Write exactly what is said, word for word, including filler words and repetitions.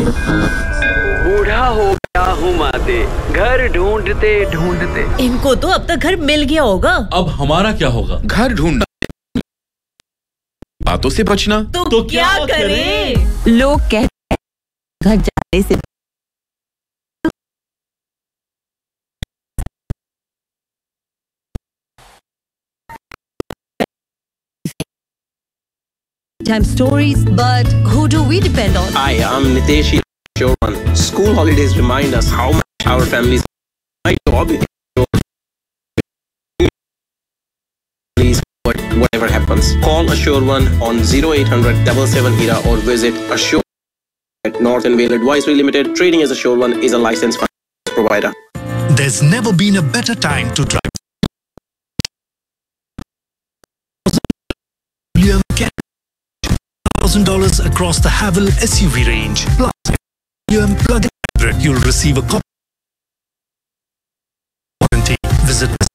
बूढ़ा हो गया हूँ माते, घर ढूंढते ढूंढते। इनको तो अब तक घर मिल गया होगा। अब हमारा क्या होगा? घर ढूंढना, बातों से बचना। तो, तो क्या, क्या करें? लोग कहते हैं घर जाने से time stories, but who do we depend on? Hi, I'm Nitesh Shorman. School holidays remind us how much our families my job is but whatever happens. Call Assure One on zero eight hundred seven seven E R A or visit Assure at Northern Vale Advisory Limited. Trading as Assure One is a licensed finance provider. There's never been a better time to drive. one thousand dollars across the Haval S U V range. Plus, plug-in hybrid, you'll receive a copy warranty. Visit